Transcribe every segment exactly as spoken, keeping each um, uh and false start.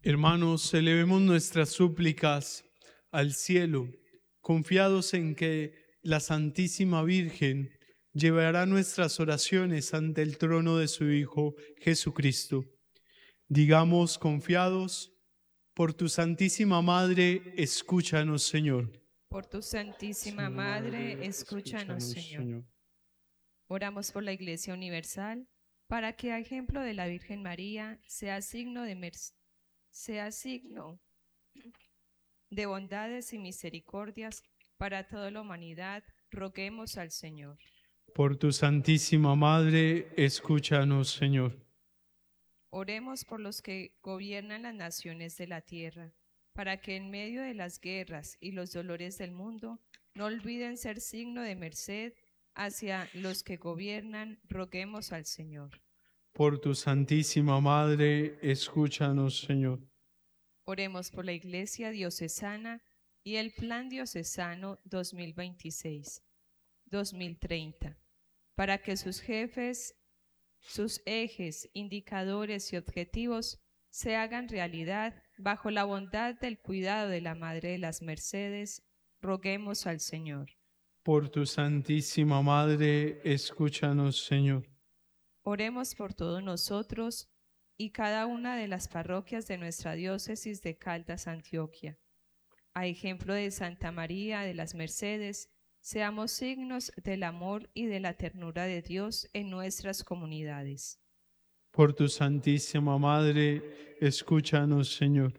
Hermanos, elevemos nuestras súplicas al cielo, confiados en que la Santísima Virgen llevará nuestras oraciones ante el trono de su Hijo Jesucristo. Digamos confiados: por tu Santísima Madre, escúchanos, Señor. Por tu Santísima Madre, escúchanos, Señor. Oramos por la Iglesia Universal, para que, a ejemplo de la Virgen María, sea signo de, merc- sea signo de bondades y misericordias para toda la humanidad. Roguemos al Señor. Por tu Santísima Madre, escúchanos, Señor. Oremos por los que gobiernan las naciones de la tierra, para que en medio de las guerras y los dolores del mundo no olviden ser signo de merced hacia los que gobiernan. Roguemos al Señor. Por tu Santísima Madre, escúchanos, Señor. Oremos por la Iglesia Diocesana y el Plan Diocesano dos mil veintiséis a dos mil treinta, para que sus jefes, sus ejes, indicadores y objetivos se hagan realidad bajo la bondad del cuidado de la Madre de las Mercedes. Roguemos al Señor. Por tu Santísima Madre, escúchanos, Señor. Oremos por todos nosotros y cada una de las parroquias de nuestra diócesis de Caldas, Antioquia. A ejemplo de Santa María de las Mercedes, seamos signos del amor y de la ternura de Dios en nuestras comunidades. Por tu Santísima Madre, escúchanos, Señor.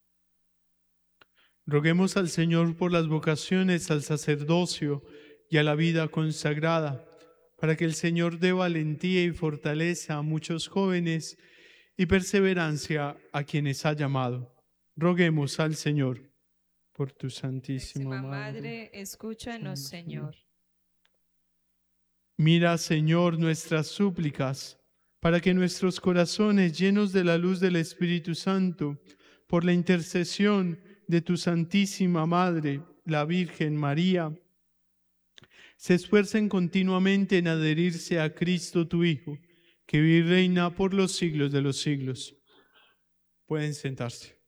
Roguemos al Señor por las vocaciones al sacerdocio y a la vida consagrada, para que el Señor dé valentía y fortaleza a muchos jóvenes y perseverancia a quienes ha llamado. Roguemos al Señor. Por tu Santísima Santísima Madre, Madre, escúchanos, Señor. mira, Señor, nuestras súplicas, para que nuestros corazones, llenos de la luz del Espíritu Santo, por la intercesión de tu Santísima Madre, la Virgen María, se esfuercen continuamente en adherirse a Cristo tu Hijo, que vive y reina por los siglos de los siglos. Pueden sentarse.